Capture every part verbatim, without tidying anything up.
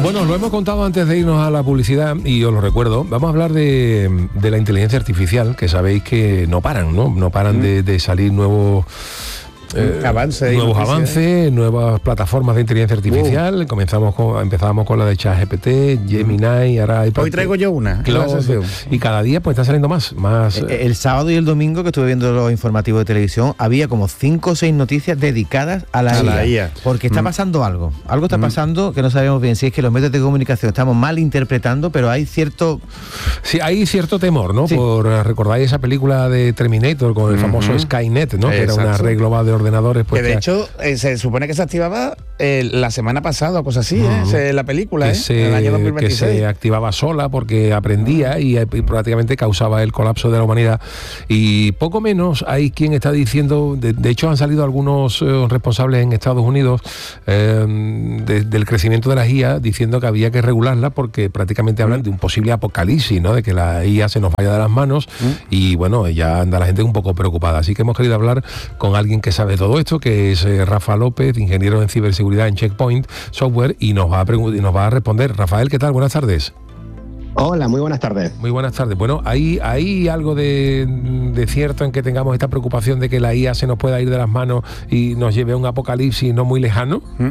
Bueno, lo hemos contado antes de irnos a la publicidad y os lo recuerdo. Vamos a hablar de, de la inteligencia artificial, que sabéis que no paran, ¿no? No paran mm. de, de salir nuevos... Eh, Avance nuevos avances, nuevas plataformas de inteligencia artificial. Uh. Comenzamos con, empezábamos con la de ChatGPT, Gemini, ahora hay hoy traigo yo una. Claro, y cada día pues está saliendo más, más. El, el sábado y el domingo que estuve viendo los informativos de televisión había como cinco o seis noticias dedicadas a la, a la I A, porque está pasando mm. algo, algo está mm. pasando que no sabemos bien si es que los medios de comunicación estamos mal interpretando, pero hay cierto, sí, hay cierto temor, ¿no? Sí. Por recordar esa película de Terminator con el mm-hmm. famoso Skynet, ¿no? Que era una red global de ordenadores, pues, que de que hecho eh, se supone que se activaba eh, la semana pasada o cosas así, uh-huh. eh, la película, que eh, se, en el año dos mil veintiséis. Que se activaba sola porque aprendía uh-huh. y, y prácticamente causaba el colapso de la humanidad. Y poco menos hay quien está diciendo, de, de hecho han salido algunos eh, responsables en Estados Unidos eh, de, del crecimiento de las I A diciendo que había que regularla porque prácticamente uh-huh. hablan de un posible apocalipsis, ¿no? De que la I A se nos vaya de las manos uh-huh. y bueno, ya anda la gente un poco preocupada. Así que hemos querido hablar con alguien que sabe todo esto, que es eh, Rafa López, ingeniero en ciberseguridad en Checkpoint Software, y nos va a pregun- nos va a responder. Rafael, ¿qué tal? Buenas tardes. Hola, muy buenas tardes. Muy buenas tardes. Bueno, ¿hay, hay algo de, de cierto en que tengamos esta preocupación de que la I A se nos pueda ir de las manos y nos lleve a un apocalipsis no muy lejano? ¿Mm?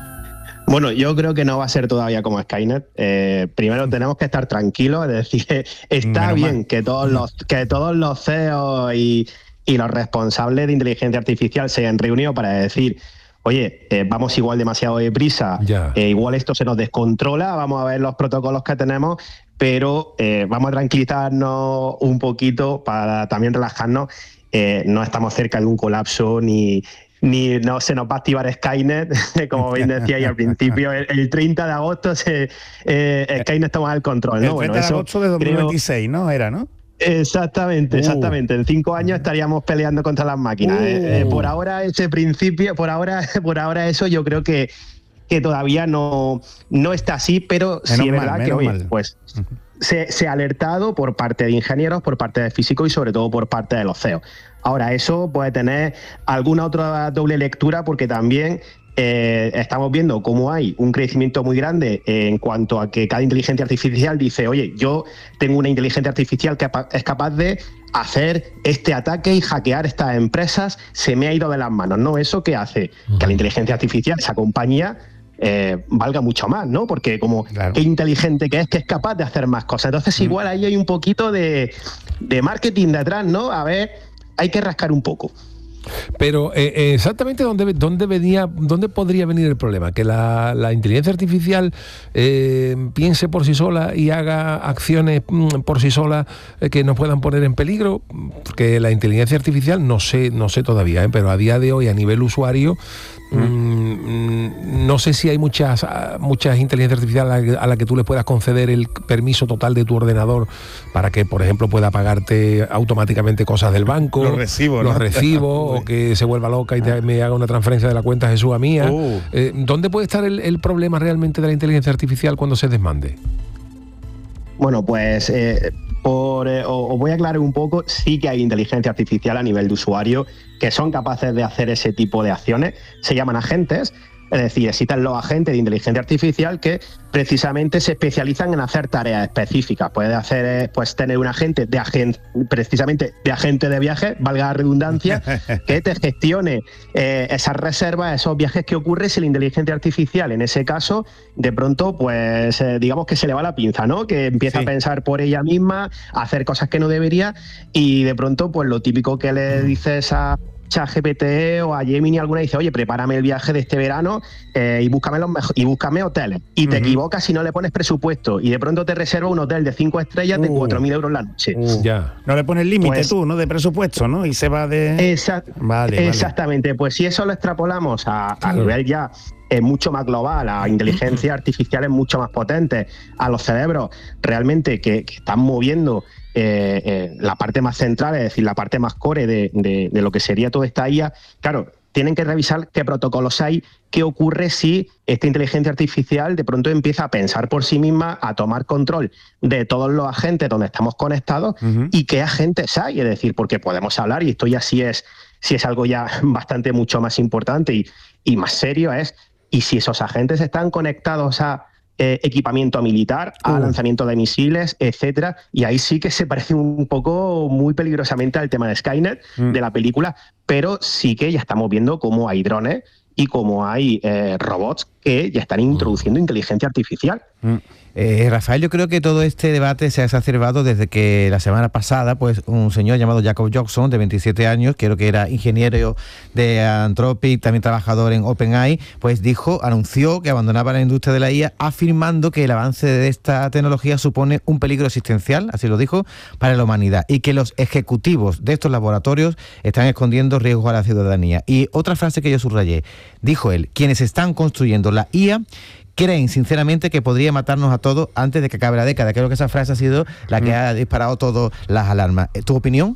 Bueno, yo creo que no va a ser todavía como Skynet. Eh, primero tenemos que estar tranquilos, es decir, está Menos bien mal. que todos los que todos los C E O y, y los responsables de inteligencia artificial se hayan reunido para decir, oye, eh, vamos igual demasiado deprisa, eh, igual esto se nos descontrola, vamos a ver los protocolos que tenemos, pero eh, vamos a tranquilizarnos un poquito para también relajarnos. Eh, no estamos cerca de un colapso ni... ni no se nos va a activar Skynet, como bien decía ahí al principio, el, el treinta de agosto se, eh, Skynet toma el control, ¿no? El treinta bueno, de agosto de dos mil veintiséis, creo, ¿no? Era, ¿no? Exactamente, uh. exactamente. En cinco años estaríamos peleando contra las máquinas. Uh. Eh, eh, por ahora ese principio, por ahora, por ahora eso yo creo que, que todavía no, no está así, pero menos sí es verdad mal, que oye, pues uh-huh. se, se ha alertado por parte de ingenieros, por parte de físicos y sobre todo por parte de los C E O. Ahora, eso puede tener alguna otra doble lectura porque también eh, estamos viendo cómo hay un crecimiento muy grande en cuanto a que cada inteligencia artificial dice, oye, yo tengo una inteligencia artificial que es capaz de hacer este ataque y hackear estas empresas, se me ha ido de las manos, ¿no? ¿Eso qué hace? Uh-huh. Que la inteligencia artificial, esa compañía, Eh, valga mucho más, ¿no? Porque como claro. qué inteligente que es, que es capaz de hacer más cosas. Entonces mm. igual ahí hay un poquito de, de marketing detrás, ¿no? A ver, hay que rascar un poco. Pero eh, exactamente dónde, dónde venía, dónde podría venir el problema, que la, la inteligencia artificial eh, piense por sí sola y haga acciones mm, por sí sola eh, que nos puedan poner en peligro, porque la inteligencia artificial no sé, no sé todavía, ¿eh? Pero a día de hoy a nivel usuario Mm, no sé si hay muchas muchas inteligencias artificiales a la que tú le puedas conceder el permiso total de tu ordenador para que, por ejemplo, pueda pagarte automáticamente cosas del banco, los recibos, los ¿no? recibos o que se vuelva loca y te, me haga una transferencia de la cuenta Jesús a mía. Uh. Eh, ¿Dónde puede estar el, el problema realmente de la inteligencia artificial cuando se desmande? Bueno, pues eh, por, eh, os voy a aclarar un poco. Sí que hay inteligencia artificial a nivel de usuario que son capaces de hacer ese tipo de acciones. Se llaman agentes, es decir, existen los agentes de inteligencia artificial que precisamente se especializan en hacer tareas específicas. Puede hacer, pues, tener un agente de agente, precisamente de agente de viajes, valga la redundancia, que te gestione eh, esas reservas, esos viajes que ocurren si la inteligencia artificial, en ese caso, de pronto, pues, eh, digamos que se le va la pinza, ¿no? Que empieza sí. a pensar por ella misma, a hacer cosas que no debería y de pronto, pues, lo típico que le dices a ChatGPT o a Gemini alguna dice, oye, prepárame el viaje de este verano eh, y búscame los mejor, y búscame hoteles. Y te uh-huh. equivocas si no le pones presupuesto y de pronto te reserva un hotel de cinco estrellas uh. de cuatro mil euros la noche. Uh. Ya. No le pones límite pues, tú, ¿no? De presupuesto, ¿no? Y se va de... Exact- vale, exactamente. Vale. Pues si eso lo extrapolamos a, a nivel ya es mucho más global, a inteligencias artificiales mucho más potentes, a los cerebros realmente que, que están moviendo eh, eh, la parte más central, es decir, la parte más core de, de, de lo que sería toda esta I A, claro, tienen que revisar qué protocolos hay, qué ocurre si esta inteligencia artificial de pronto empieza a pensar por sí misma, a tomar control de todos los agentes donde estamos conectados uh-huh. y qué agentes hay, es decir, porque podemos hablar, y esto ya sí es, sí es algo ya bastante mucho más importante y, y más serio, es y si esos agentes están conectados a eh, equipamiento militar, a uh. lanzamiento de misiles, etcétera. Y ahí sí que se parece un poco muy peligrosamente al tema de Skynet, mm. de la película, pero sí que ya estamos viendo cómo hay drones y cómo hay eh, robots que ya están introduciendo mm. inteligencia artificial. Mm. Eh, Rafael, yo creo que todo este debate se ha exacerbado desde que la semana pasada, pues un señor llamado Jacob Johnson, de veintisiete años, creo que era ingeniero de Anthropic, también trabajador en OpenAI, pues dijo, anunció que abandonaba la industria de la I A, afirmando que el avance de esta tecnología supone un peligro existencial, así lo dijo, para la humanidad, y que los ejecutivos de estos laboratorios están escondiendo riesgos a la ciudadanía. Y otra frase que yo subrayé, dijo él, quienes están construyendo la I A creen sinceramente que podría matarnos a todos antes de que acabe la década. Creo que esa frase ha sido la que mm. ha disparado todas las alarmas. ¿Tu opinión?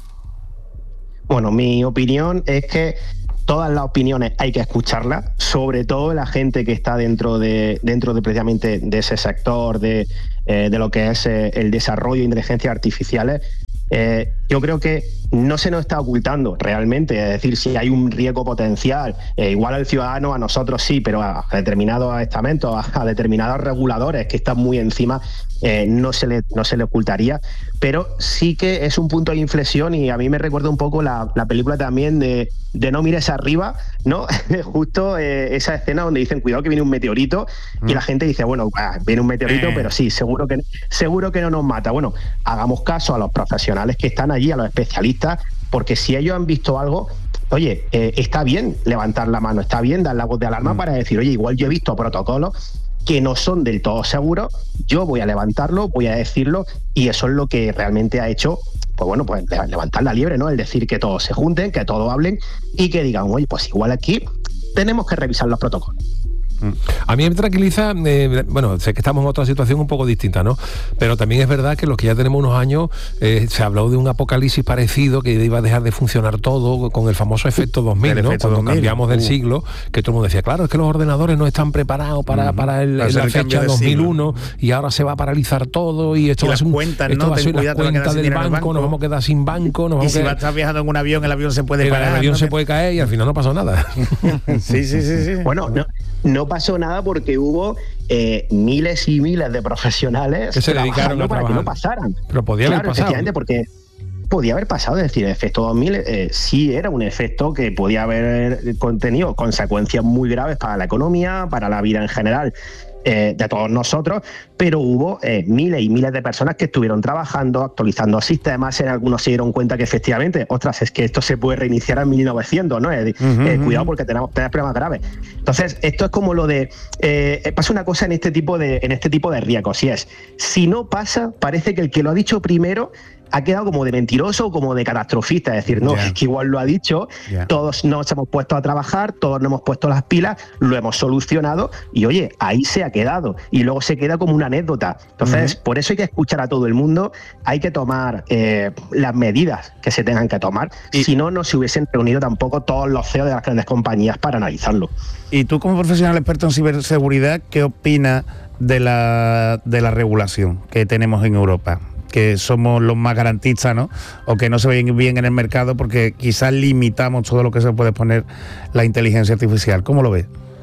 Bueno, mi opinión es que todas las opiniones hay que escucharlas, sobre todo la gente que está dentro de dentro de precisamente de ese sector de, eh, de lo que es eh, el desarrollo de inteligencias artificiales. Eh, yo creo que no se nos está ocultando realmente, es decir, si hay un riesgo potencial, eh, igual al ciudadano, a nosotros sí, pero a determinados estamentos, a, a determinados reguladores que están muy encima, eh, no se le no se le ocultaría, pero sí que es un punto de inflexión y a mí me recuerda un poco la, la película también de, de No mires arriba, ¿no? Justo eh, esa escena donde dicen, cuidado que viene un meteorito, mm. y la gente dice, bueno, bah, viene un meteorito, eh. pero sí, seguro que, seguro que no nos mata. Bueno, hagamos caso a los profesionales que están allí, a los especialistas, porque si ellos han visto algo, oye, eh, está bien levantar la mano, está bien dar la voz de alarma mm. para decir, oye, igual yo he visto protocolos que no son del todo seguros, yo voy a levantarlo, voy a decirlo, y eso es lo que realmente ha hecho, pues bueno, pues levantar la liebre, ¿no? El decir que todos se junten, que todos hablen y que digan, oye, pues igual aquí tenemos que revisar los protocolos. A mí me tranquiliza, eh, bueno, sé que estamos en otra situación un poco distinta, ¿no? Pero también es verdad que los que ya tenemos unos años, eh, se habló de un apocalipsis parecido, que iba a dejar de funcionar todo con el famoso efecto dos mil, ¿no? Cuando dos mil. Cambiamos del uh. siglo, que todo el mundo decía, claro, es que los ordenadores no están preparados para, uh-huh. para el, la fecha dos mil uno y ahora se va a paralizar todo y esto y va a ser un, cuentas, esto ¿no? va a ser las cuentas del banco, banco, nos vamos a quedar sin banco. Nos y vamos si a va a estar viajando en un avión, el avión se puede el, parar. El avión ¿no? se puede caer y al final no pasó nada. sí, sí, sí, sí. Bueno, no, no pasó nada porque que hubo eh, miles y miles de profesionales que se dedicaron a para trabajar. que no pasaran. Pero podía claro, haber pasado. Efectivamente, porque podía haber pasado, es decir, el efecto dos mil eh, sí era un efecto que podía haber contenido consecuencias muy graves para la economía, para la vida en general eh, de todos nosotros, pero hubo eh, miles y miles de personas que estuvieron trabajando, actualizando sistemas, en algunos se dieron cuenta que efectivamente, ostras, es que esto se puede reiniciar en mil novecientos, ¿no? Eh, uh-huh, eh, cuidado porque tenemos, tenemos problemas graves. Entonces, esto es como lo de, eh, pasa una cosa en este tipo de, en este tipo de riesgos, y es, si no pasa, parece que el que lo ha dicho primero ha quedado como de mentiroso o como de catastrofista, es decir, no, yeah. es que igual lo ha dicho, yeah. todos nos hemos puesto a trabajar, todos nos hemos puesto las pilas, lo hemos solucionado y oye, ahí se ha quedado y luego se queda como una anécdota. Entonces, uh-huh. por eso hay que escuchar a todo el mundo, hay que tomar eh, las medidas que se tengan que tomar, y si no, no se hubiesen reunido tampoco todos los C E O de las grandes compañías para analizarlo. Y tú como profesional experto en ciberseguridad, ¿qué opinas de la, de la regulación que tenemos en Europa? Que somos los más garantistas, ¿no? O que no se ven bien en el mercado porque quizás limitamos todo lo que se puede poner la inteligencia artificial. ¿Cómo lo ves?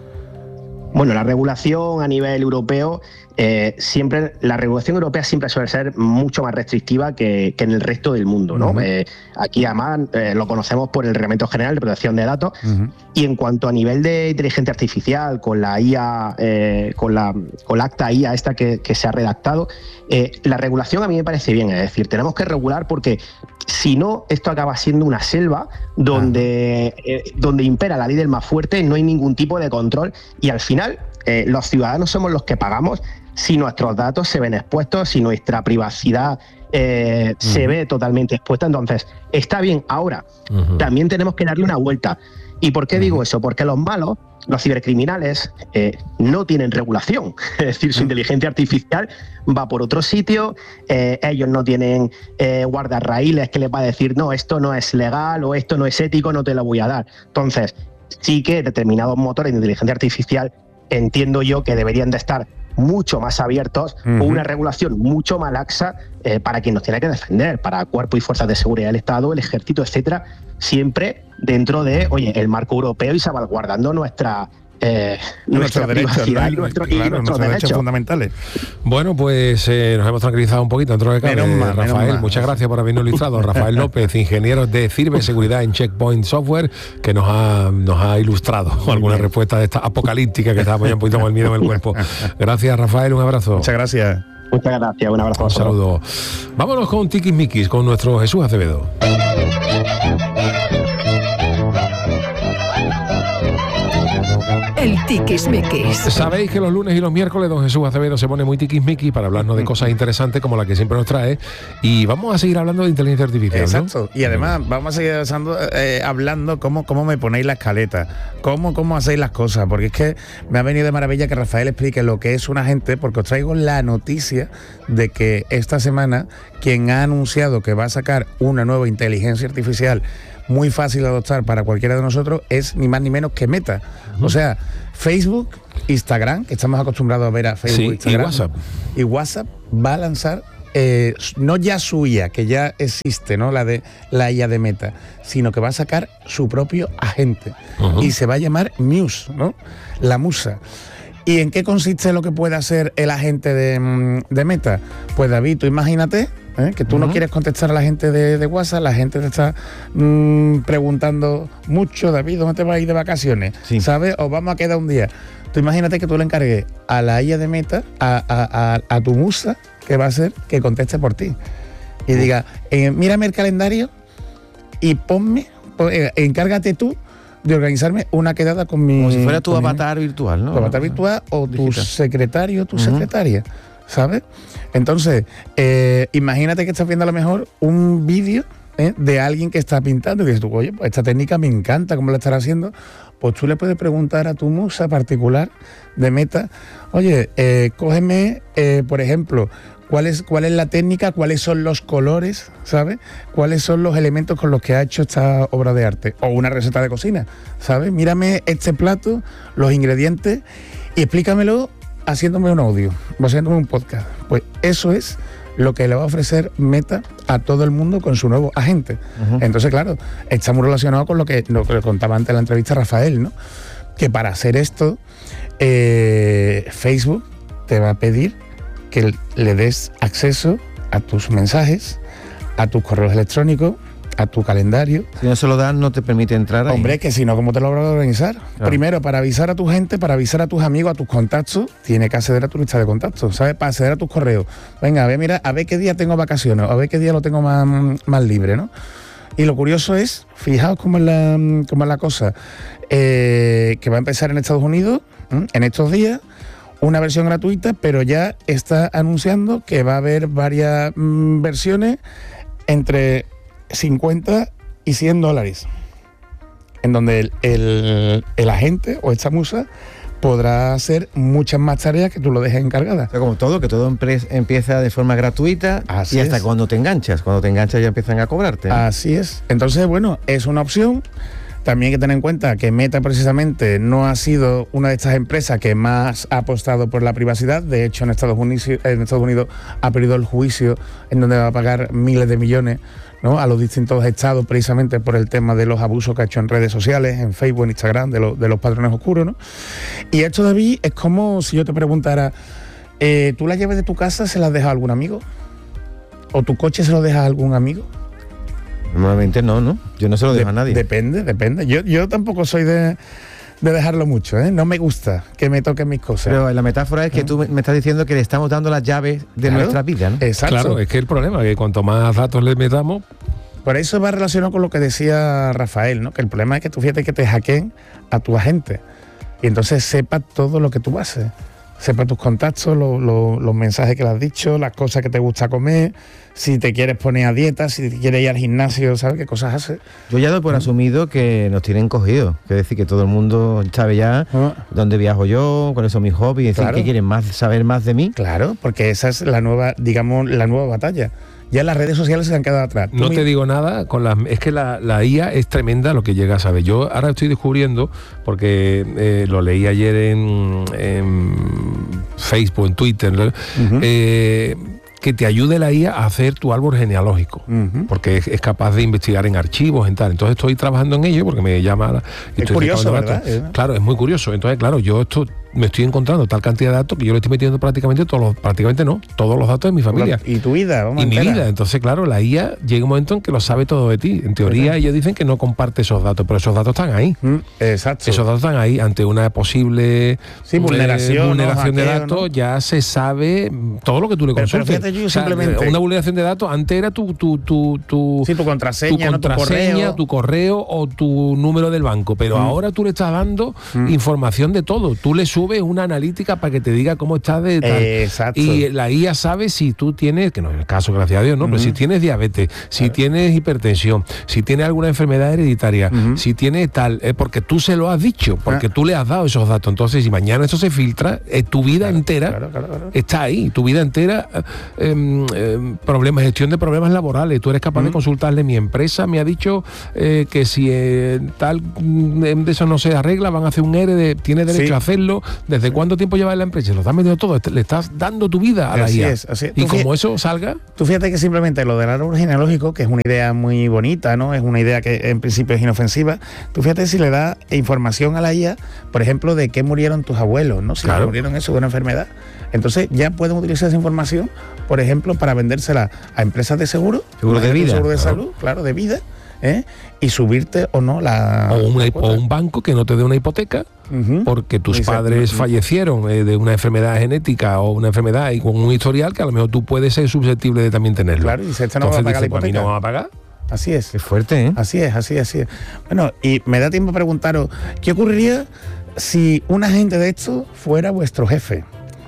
Bueno, la regulación a nivel europeo, eh, siempre la regulación europea siempre suele ser mucho más restrictiva que, que en el resto del mundo, ¿no? Uh-huh. Eh, aquí además eh, lo conocemos por el Reglamento General de Protección de Datos. Uh-huh. Y en cuanto a nivel de inteligencia artificial, con la I A, eh, con la con la acta I A esta que, que se ha redactado, eh, la regulación a mí me parece bien, es decir, tenemos que regular porque si no, esto acaba siendo una selva donde, uh-huh. eh, donde impera la ley del más fuerte, no hay ningún tipo de control y al final eh, los ciudadanos somos los que pagamos si nuestros datos se ven expuestos, si nuestra privacidad eh, uh-huh. se ve totalmente expuesta. Entonces, está bien. Ahora, uh-huh. también tenemos que darle una vuelta. ¿Y por qué uh-huh. digo eso? Porque los malos, los cibercriminales, eh, no tienen regulación. Es decir, su uh-huh. inteligencia artificial va por otro sitio, eh, ellos no tienen eh, guardarraíles que les va a decir, no, esto no es legal o esto no es ético, no te lo voy a dar. Entonces, sí que determinados motores de inteligencia artificial entiendo yo que deberían de estar mucho más abiertos uh-huh. o una regulación mucho más laxa eh, para quien nos tiene que defender, para cuerpos y fuerzas de seguridad del Estado, el ejército, etcétera, siempre dentro de, oye, el marco europeo y salvaguardando nuestra eh, nuestra privacidad y, nuestro, claro, y nuestros, nuestros derechos fundamentales. Bueno, pues eh, nos hemos tranquilizado un poquito dentro de cabe. Menos mal, Rafael, menos mal. muchas gracias por habernos ilustrado. Rafael López, ingeniero de ciberseguridad en Checkpoint Software, que nos ha, nos ha ilustrado alguna respuesta de esta apocalíptica que estábamos ya un poquito con el miedo en el cuerpo. Gracias, Rafael, un abrazo. Muchas gracias. Muchas gracias, un abrazo. Un saludo. Vámonos con Tiquismiquis, con nuestro Jesús Acevedo. El tiquismiquis. Sabéis que los lunes y los miércoles don Jesús Acevedo se pone muy tiquismiquis para hablarnos de cosas interesantes como la que siempre nos trae, y vamos a seguir hablando de inteligencia artificial. Exacto, ¿no? y además vamos a seguir hablando, eh, hablando cómo, cómo me ponéis la escaleta, cómo, cómo hacéis las cosas, porque es que me ha venido de maravilla que Rafael explique lo que es un agente, porque os traigo la noticia de que esta semana quien ha anunciado que va a sacar una nueva inteligencia artificial muy fácil de adoptar para cualquiera de nosotros es ni más ni menos que Meta. Uh-huh. O sea, Facebook, Instagram, que estamos acostumbrados a ver a Facebook, sí, Instagram, y WhatsApp. Y WhatsApp va a lanzar eh, no ya su I A, que ya existe, ¿no? La de la I A de Meta, sino que va a sacar su propio agente. Uh-huh. Y se va a llamar Muse, ¿no? La musa. ¿Y en qué consiste lo que puede hacer el agente de, de Meta? Pues David, tú imagínate ¿eh? que tú uh-huh. no quieres contestar a la gente de, de WhatsApp, la gente te está mmm, preguntando mucho, David, ¿dónde te vas a ir de vacaciones? Sí. ¿Sabes? O vamos a quedar un día. Tú imagínate que tú le encargues a la I A de Meta, a, a, a, a tu musa, que va a ser que conteste por ti. Y uh-huh. diga, eh, mírame el calendario y ponme, eh, encárgate tú de organizarme una quedada con mi... Como si fuera tu avatar mi, virtual, ¿no? Tu avatar virtual o digital. Tu secretario, tu uh-huh. secretaria, ¿sabes? Entonces, eh, imagínate que estás viendo a lo mejor un vídeo ¿eh? de alguien que está pintando y dices tú, oye, pues esta técnica me encanta, ¿cómo la estará haciendo? Pues tú le puedes preguntar a tu musa particular de Meta, oye, eh, cógeme, eh, por ejemplo, ¿Cuál es, cuál es la técnica, cuáles son los colores, ¿sabes? ¿Cuáles son los elementos con los que ha hecho esta obra de arte? O una receta de cocina, ¿sabes? Mírame este plato, los ingredientes y explícamelo haciéndome un audio o haciéndome un podcast. Pues eso es lo que le va a ofrecer Meta a todo el mundo con su nuevo agente. Uh-huh. Entonces, claro, está muy relacionado con lo que, lo que contaba antes en la entrevista Rafael, ¿no? Que para hacer esto, eh, Facebook te va a pedir que le des acceso a tus mensajes, a tus correos electrónicos, a tu calendario. Si no se lo dan, no te permite entrar ahí. Hombre, que si no, ¿cómo te lo vas a organizar? Claro. Primero, para avisar a tu gente, para avisar a tus amigos, a tus contactos, tiene que acceder a tu lista de contactos, ¿sabes? Para acceder a tus correos. Venga, a ver, mira, a ver qué día tengo vacaciones, a ver qué día lo tengo más, más libre, ¿no? Y lo curioso es, fijaos cómo es la, cómo es la cosa, eh, que va a empezar en Estados Unidos, ¿eh? en estos días, una versión gratuita, pero ya está anunciando que va a haber varias mmm, versiones entre cincuenta y cien dólares, en donde el, el, el agente o esta musa podrá hacer muchas más tareas que tú lo dejes encargada. O sea, como todo, que todo empre- empieza de forma gratuita. Así y hasta es. Cuando te enganchas, cuando te enganchas ya empiezan a cobrarte, ¿no? Así es. Entonces, bueno, es una opción. También hay que tener en cuenta que Meta precisamente no ha sido una de estas empresas que más ha apostado por la privacidad. De hecho, en Estados Unidos, en Estados Unidos ha perdido el juicio en donde va a pagar miles de millones, ¿no? a los distintos estados precisamente por el tema de los abusos que ha hecho en redes sociales, en Facebook, en Instagram, de, lo, de los patrones oscuros, ¿no? Y esto, David, es como si yo te preguntara, eh, ¿tú las llaves de tu casa se las dejas a algún amigo? ¿O tu coche se lo dejas a algún amigo? Normalmente no, ¿no? Yo no se lo dejo de, a nadie. Depende, depende. Yo, yo tampoco soy de, de dejarlo mucho, ¿eh? No me gusta que me toquen mis cosas. Pero la metáfora es que ¿Eh? tú me estás diciendo que le estamos dando las llaves de claro, nuestra vida, ¿no? Exacto. Claro, es que el problema es que cuanto más datos le metamos... Por eso va relacionado con lo que decía Rafael, ¿no? Que el problema es que tú fíjate que te hackeen a tu agente y entonces sepa todo lo que tú haces. Sepa tus contactos, lo, lo, los mensajes que le has dicho, las cosas que te gusta comer, si te quieres poner a dieta, si te quieres ir al gimnasio, ¿sabes qué cosas haces? Yo ya doy por asumido que nos tienen cogidos, es decir, que todo el mundo sabe ya ah. dónde viajo yo, cuáles son mis hobbies, es decir, claro. que quieren más, saber más de mí. Claro, porque esa es la nueva, digamos, la nueva batalla. Ya las redes sociales se han quedado atrás. No te digo nada, con las, es que la, la I A es tremenda lo que llega a saber. Yo ahora estoy descubriendo, porque eh, lo leí ayer en, en Facebook, en Twitter, uh-huh. eh, que te ayude la I A a hacer tu árbol genealógico, uh-huh. porque es, es capaz de investigar en archivos, en tal. Entonces estoy trabajando en ello porque me llama... La, es curioso, ¿verdad? Claro, es muy curioso. Entonces, claro, yo esto... me estoy encontrando tal cantidad de datos que yo le estoy metiendo prácticamente todos los, prácticamente no, todos los datos de mi familia. Y tu vida, vamos Y mi vida. Entonces, claro, la I A llega un momento en que lo sabe todo de ti. En teoría, uh-huh. ellos dicen que no comparte esos datos, pero esos datos están ahí. Mm, exacto. Esos datos están ahí. Ante una posible sí, vulneración, eh, vulneración ¿no? de hackeo, datos, ¿no? ya se sabe todo lo que tú le pero, consultes. Pero fíjate, yo o sea, simplemente... una vulneración de datos antes era tu tu tu tu, sí, tu contraseña, tu, contraseña, ¿no? tu, correo. tu correo o tu número del banco, pero mm. ahora tú le estás dando mm. información de todo. Tú le subes una analítica para que te diga cómo estás de tal. Eh, exacto. Y la I A sabe si tú tienes, que no es el caso, gracias a Dios, ¿no? Uh-huh. Pero si tienes diabetes, si claro. tienes hipertensión, si tienes alguna enfermedad hereditaria, uh-huh. si tienes tal, es porque tú se lo has dicho, porque ah. tú le has dado esos datos. Entonces, si mañana eso se filtra, eh, tu vida claro, entera claro, claro, claro. está ahí. Tu vida entera, eh, eh, problemas, gestión de problemas laborales. Tú eres capaz uh-huh. de consultarle. Mi empresa me ha dicho eh, que si eh, tal de eso no se arregla, van a hacer un E R E, de, tiene derecho sí. a hacerlo. ¿Desde sí. cuánto tiempo lleva en la empresa? Lo estás metiendo todo, le estás dando tu vida a la así I A. Es, así es. Y como fíjate, eso salga... Tú fíjate que simplemente lo del árbol genealógico, que es una idea muy bonita, ¿no? Es una idea que en principio es inofensiva. Tú fíjate si le da información a la I A, por ejemplo, de qué murieron tus abuelos, ¿no? Si claro. murieron eso de una enfermedad. Entonces ya pueden utilizar esa información, por ejemplo, para vendérsela a empresas de seguro, seguro de vida, seguro de claro. salud, claro, de vida, ¿eh? Y subirte o no la... O, una, la o un banco que no te dé una hipoteca, uh-huh. porque tus Dice, padres uh-huh. fallecieron eh, de una enfermedad genética o una enfermedad y con un historial que a lo mejor tú puedes ser susceptible de también tenerlo. Claro, y dice, esto no va a pagar la hipoteca. ¿A mí no va a pagar? Así es. Es fuerte, ¿eh? Así es, así es, así es. Bueno, y me da tiempo a preguntaros, ¿qué ocurriría si un agente de esto fuera vuestro jefe?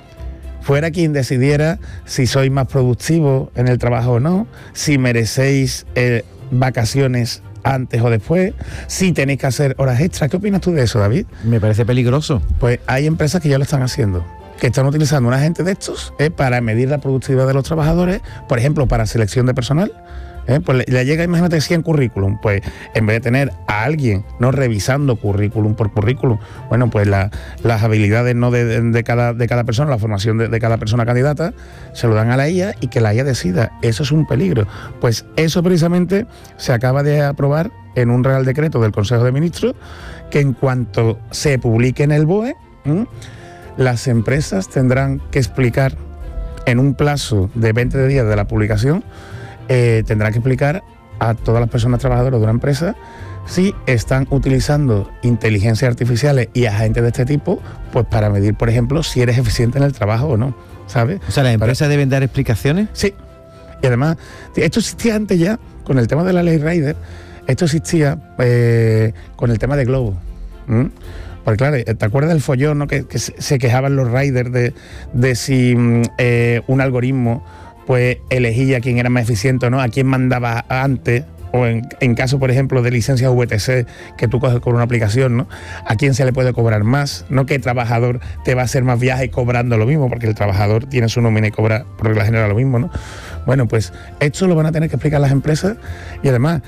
Fuera quien decidiera si sois más productivos en el trabajo o no, si merecéis eh, vacaciones antes o después, si tenéis que hacer horas extras. ¿Qué opinas tú de eso, David? Me parece peligroso. Pues hay empresas que ya lo están haciendo, que están utilizando un agente de estos eh, para medir la productividad de los trabajadores, por ejemplo, para selección de personal. Eh, pues le, le llega, imagínate, cien currículum, pues en vez de tener a alguien no revisando currículum por currículum, bueno, pues la, las habilidades no de, de, de, cada, de cada persona, la formación de, de cada persona candidata, se lo dan a la I A y que la I A decida. Eso es un peligro. Pues eso precisamente se acaba de aprobar en un Real Decreto del Consejo de Ministros, que en cuanto se publique en el B O E, ¿m? las empresas tendrán que explicar en un plazo de veinte días de la publicación, Eh, tendrán que explicar a todas las personas trabajadoras de una empresa si están utilizando inteligencias artificiales y agentes de este tipo, pues para medir, por ejemplo, si eres eficiente en el trabajo o no, ¿sabes? O sea, ¿las empresas para... deben dar explicaciones? Sí. Y además, esto existía antes ya, con el tema de la ley Rider, esto existía eh, con el tema de Globo. ¿Mm? Porque claro, ¿te acuerdas del follón, no? que, que se quejaban los riders de, de si eh, un algoritmo pues elegía a quién era más eficiente o no, a quién mandaba antes, o en, en caso, por ejemplo, de licencias V T C que tú coges con una aplicación, ¿no? A quién se le puede cobrar más, no qué trabajador te va a hacer más viajes cobrando lo mismo, porque el trabajador tiene su nómina y cobra por regla general lo mismo, ¿no? Bueno, pues esto lo van a tener que explicar las empresas y además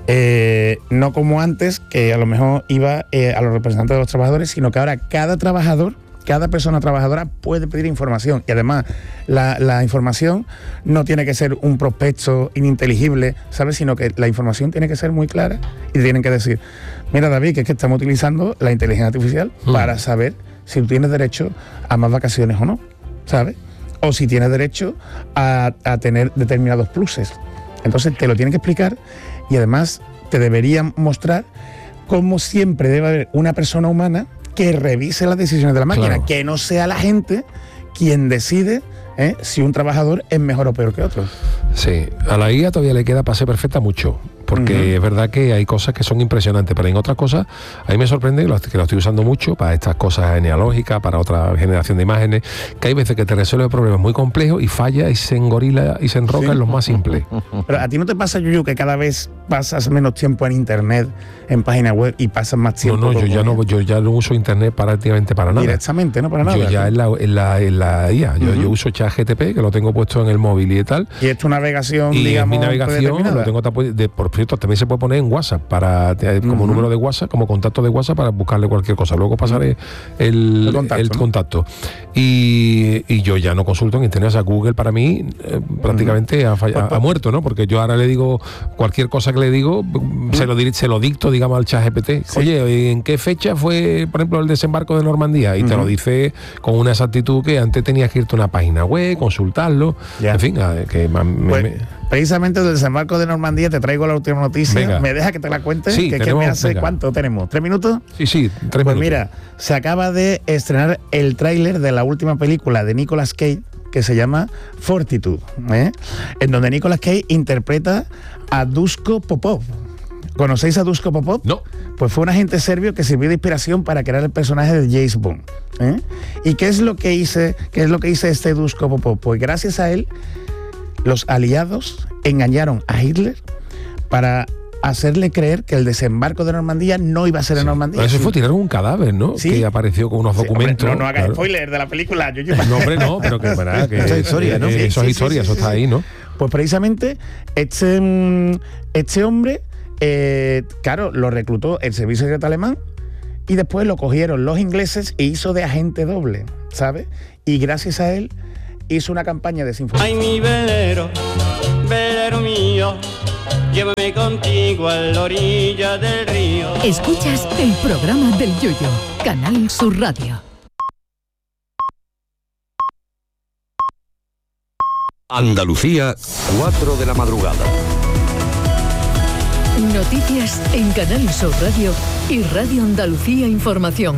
eh, no como antes, que a lo mejor iba eh, a los representantes de los trabajadores, sino que ahora cada trabajador, cada persona trabajadora puede pedir información y además la, la información no tiene que ser un prospecto ininteligible, ¿sabes? Sino que la información tiene que ser muy clara y tienen que decir, mira David, que es que estamos utilizando la inteligencia artificial mm. para saber si tú tienes derecho a más vacaciones o no, ¿sabes? O si tienes derecho a, a tener determinados pluses. Entonces te lo tienen que explicar y además te deberían mostrar cómo siempre debe haber una persona humana que revise las decisiones de la máquina, claro. que no sea la gente quien decide ¿eh? si un trabajador es mejor o peor que otro. Sí, a la I A todavía le queda para ser perfecta mucho, porque uh-huh. es verdad que hay cosas que son impresionantes, pero en otras cosas a mí me sorprende que lo, que lo estoy usando mucho para estas cosas genealógicas, para otra generación de imágenes, que hay veces que te resuelve problemas muy complejos y falla y se engorila y se enroca ¿Sí? en los más simples. Pero a ti no te pasa, Yuyu, que cada vez pasas menos tiempo en internet, en página web y pasas más tiempo. No, no, yo ya no, yo ya no uso internet prácticamente para nada. Directamente, no para nada. Yo ya en la, en la, en la I A, yo, uh-huh. yo uso ChatGPT, que lo tengo puesto en el móvil y tal. Y es tu navegación, y digamos, es mi navegación, lo tengo de, por cierto, también se puede poner en WhatsApp, para como uh-huh. número de WhatsApp, como contacto de WhatsApp para buscarle cualquier cosa. Luego pasaré el, el contacto. El contacto. Y, y yo ya no consulto en internet, o sea, Google para mí eh, prácticamente uh-huh. ha, falla, ha muerto, ¿no? Porque yo ahora le digo cualquier cosa que le digo, uh-huh. se, lo, se lo dicto, digamos, al ChatGPT. Sí. Oye, ¿en qué fecha fue, por ejemplo, el desembarco de Normandía? Y uh-huh. te lo dice con una exactitud que antes tenías que irte a una página web, consultarlo, yeah. en fin, que me, pues, me, precisamente del desembarco de Normandía te traigo la última noticia. Venga. ¿Me deja que te la cuente? Sí, que, tenemos, que me hace venga. ¿Cuánto tenemos? ¿Tres minutos? Sí, sí, tres pues minutos. Mira, se acaba de estrenar el tráiler de la última película de Nicolas Cage, que se llama Fortitude, ¿eh? En donde Nicolas Cage interpreta a Duško Popov. ¿Conocéis a Duško Popov? No. Pues fue un agente serbio que sirvió de inspiración para crear el personaje de James Bond, ¿eh? ¿Y qué es lo que hice, qué es lo que hice este Duško Popov? Pues gracias a él, los aliados engañaron a Hitler para hacerle creer que el desembarco de Normandía no iba a ser sí. en Normandía. Pero eso fue tirar un cadáver, ¿no? Sí. Que apareció con unos documentos. Sí, hombre, no, no hagas claro. spoiler de la película. Yo, yo... No, hombre, no, pero que, ¿verdad? Que eso es historia, ¿no? Eh, Sí, eso sí, es historia, sí, sí, eso está sí. ahí, ¿no? Pues precisamente este, este hombre, eh, claro, lo reclutó el servicio secreto alemán y después lo cogieron los ingleses e hizo de agente doble, ¿sabes? Y gracias a él hizo una campaña de desinformación. Ay, mi velero, velero mío, llévame contigo a la orilla del río. Escuchas el programa del Yoyo, Canal Sur Radio. Andalucía, cuatro de la madrugada. Noticias en Canal Sur Radio y Radio Andalucía Información.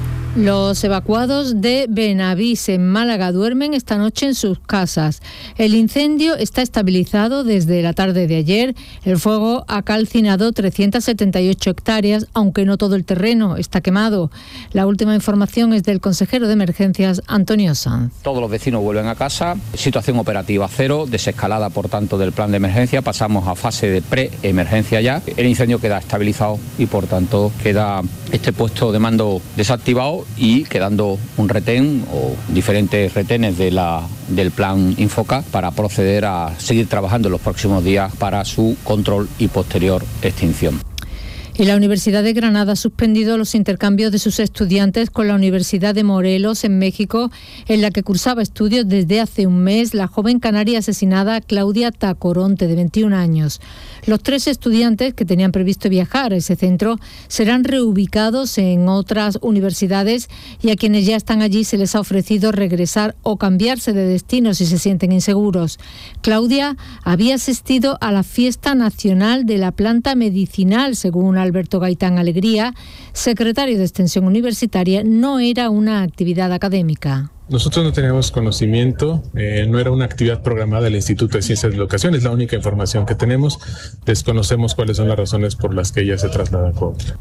Los evacuados de Benavís, en Málaga, duermen esta noche en sus casas. El incendio está estabilizado desde la tarde de ayer. El fuego ha calcinado trescientas setenta y ocho hectáreas, aunque no todo el terreno está quemado. La última información es del consejero de Emergencias, Antonio Sanz. Todos los vecinos vuelven a casa. Situación operativa cero, desescalada, por tanto, del plan de emergencia. Pasamos a fase de pre-emergencia ya. El incendio queda estabilizado y, por tanto, queda este puesto de mando desactivado y quedando un retén o diferentes retenes de la, del plan Infoca para proceder a seguir trabajando en los próximos días para su control y posterior extinción. Y la Universidad de Granada ha suspendido los intercambios de sus estudiantes con la Universidad de Morelos, en México, en la que cursaba estudios desde hace un mes la joven canaria asesinada Claudia Tacoronte, de veintiún años. Los tres estudiantes que tenían previsto viajar a ese centro serán reubicados en otras universidades, y a quienes ya están allí se les ha ofrecido regresar o cambiarse de destino si se sienten inseguros. Claudia había asistido a la fiesta nacional de la planta medicinal, según Alberto Gaitán Alegría, secretario de Extensión Universitaria. No era una actividad académica. Nosotros no teníamos conocimiento, eh, no era una actividad programada del Instituto de Ciencias de la Educación, es la única información que tenemos. Desconocemos cuáles son las razones por las que ella se traslada a Cuautla.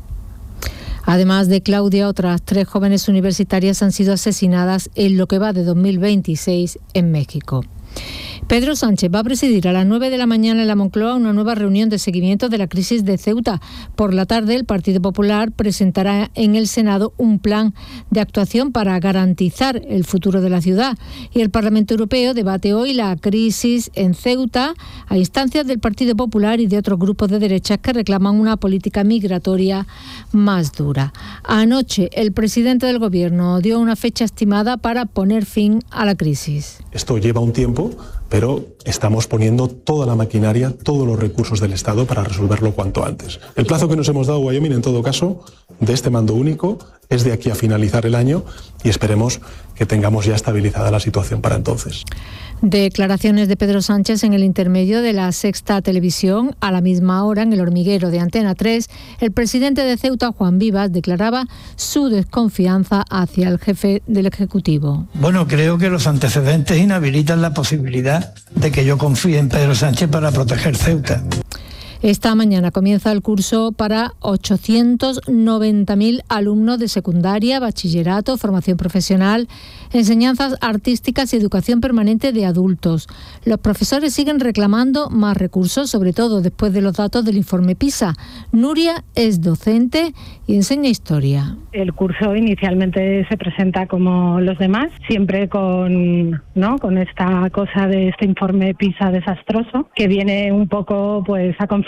Además de Claudia, otras tres jóvenes universitarias han sido asesinadas en lo que va de dos mil veintiséis en México. Pedro Sánchez va a presidir a las nueve de la mañana en la Moncloa una nueva reunión de seguimiento de la crisis de Ceuta. Por la tarde, el Partido Popular presentará en el Senado un plan de actuación para garantizar el futuro de la ciudad. Y el Parlamento Europeo debate hoy la crisis en Ceuta a instancias del Partido Popular y de otros grupos de derechas que reclaman una política migratoria más dura. Anoche, el presidente del Gobierno dio una fecha estimada para poner fin a la crisis. Esto lleva un tiempo, pero estamos poniendo toda la maquinaria, todos los recursos del Estado para resolverlo cuanto antes. El plazo que nos hemos dado, Wyoming, en todo caso, de este mando único, es de aquí a finalizar el año y esperemos que tengamos ya estabilizada la situación para entonces. Declaraciones de Pedro Sánchez en el intermedio de la Sexta Televisión. A la misma hora, en El Hormiguero de Antena tres, el presidente de Ceuta, Juan Vivas, declaraba su desconfianza hacia el jefe del Ejecutivo. Bueno, creo que los antecedentes inhabilitan la posibilidad de que yo confíe en Pedro Sánchez para proteger Ceuta. Esta mañana comienza el curso para ochocientos noventa mil alumnos de secundaria, bachillerato, formación profesional, enseñanzas artísticas y educación permanente de adultos. Los profesores siguen reclamando más recursos, sobre todo después de los datos del informe PISA. Nuria es docente y enseña historia. El curso inicialmente se presenta como los demás, siempre con, ¿no?, con esta cosa de este informe PISA desastroso, que viene un poco pues a confirmar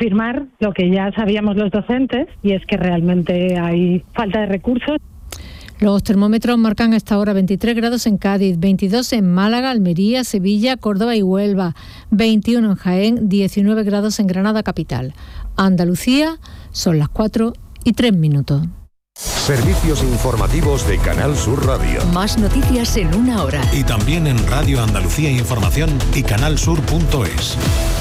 confirmar lo que ya sabíamos los docentes, y es que realmente hay falta de recursos. Los termómetros marcan a esta hora veintitrés grados en Cádiz, veintidós en Málaga, Almería, Sevilla, Córdoba y Huelva, veintiuno en Jaén, diecinueve grados en Granada capital. Andalucía, son las cuatro y tres minutos. Servicios informativos de Canal Sur Radio. Más noticias en una hora. Y también en Radio Andalucía Información y canalsur punto es.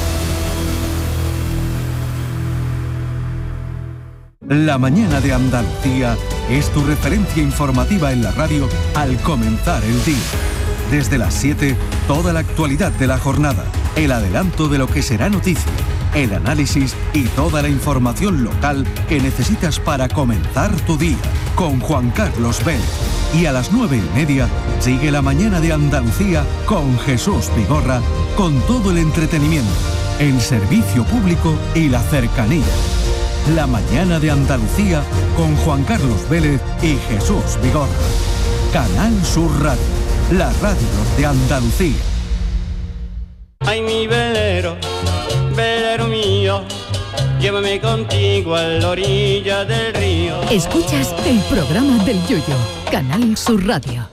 La mañana de Andalucía es tu referencia informativa en la radio al comenzar el día. Desde las siete, toda la actualidad de la jornada, el adelanto de lo que será noticia, el análisis y toda la información local que necesitas para comenzar tu día, con Juan Carlos Vélez. Y a las nueve y media, sigue la mañana de Andalucía con Jesús Vigorra, con todo el entretenimiento, el servicio público y la cercanía. La mañana de Andalucía con Juan Carlos Vélez y Jesús Vigorra. Canal Sur Radio, la radio de Andalucía. Ay, mi velero, velero mío, llévame contigo a la orilla del río. Escuchas el programa del Yoyo, Canal Sur Radio.